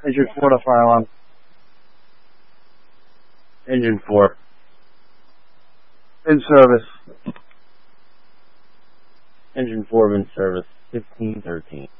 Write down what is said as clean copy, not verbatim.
Engine 4 to fire alarm. Engine 4. In service. Engine 4 in service. 1513.